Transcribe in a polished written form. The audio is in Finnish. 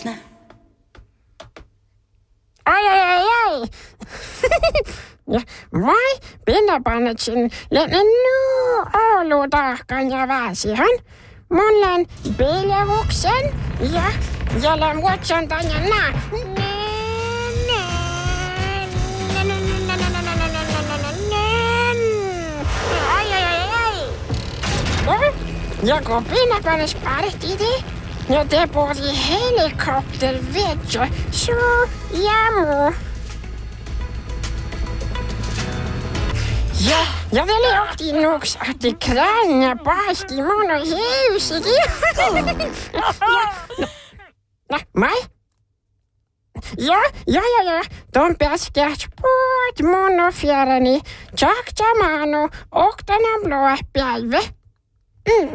lyssna. Ai. Ja vai pinnapanetsin lenen oulutahkan ja väsihan. Mulla on piilevuksen ja jälleen vuotsan tänne nää. Ja kun pinnapanes partiti, ja te puhuti helikoptervetso, så jammu. Ja te liokti nuks, että kränä paasti mun hiusikin. Mai? Ja. De pääskäs puut mun ofjäreni, tjaktamanu, oktana blå päivä.